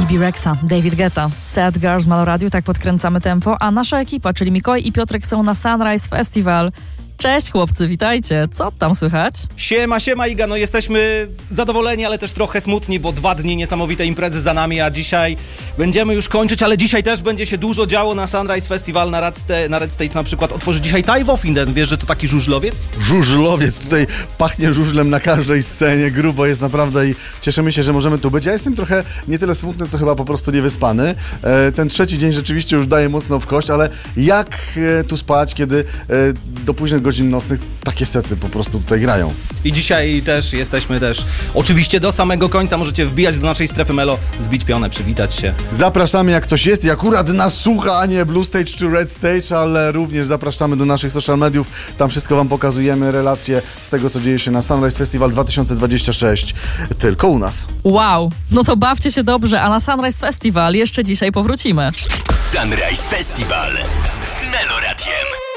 Bibi Rexa, David Guetta, Sad Girls, Malo Radio, tak podkręcamy tempo, a nasza ekipa, czyli Mikołaj i Piotrek są na Sunrise Festival. Cześć chłopcy, witajcie. Co tam słychać? Siema Iga, no jesteśmy zadowoleni, ale też trochę smutni, bo 2 dni niesamowitej imprezy za nami, a dzisiaj będziemy już kończyć, ale dzisiaj też będzie się dużo działo na Sunrise Festival, na Red State na przykład otworzy dzisiaj Ty Wofinden, wiesz, że to taki żużlowiec? Żużlowiec, tutaj pachnie żużlem na każdej scenie, grubo jest naprawdę i cieszymy się, że możemy tu być. Ja jestem trochę nie tyle smutny, co chyba po prostu niewyspany. Ten trzeci dzień rzeczywiście już daje mocno w kość, ale jak tu spać, kiedy do późnych godzin nocnych takie sety po prostu tutaj grają. I dzisiaj też jesteśmy oczywiście do samego końca, możecie wbijać do naszej strefy Melo, zbić pionę, przywitać się. Zapraszamy, jak ktoś jest i akurat nas słucha, a nie Blue Stage czy Red Stage, ale również zapraszamy do naszych social mediów. Tam wszystko wam pokazujemy, relacje z tego, co dzieje się na Sunrise Festival 2026. Tylko u nas. Wow, no to bawcie się dobrze, a na Sunrise Festival jeszcze dzisiaj powrócimy. Sunrise Festival z Melo Radiem.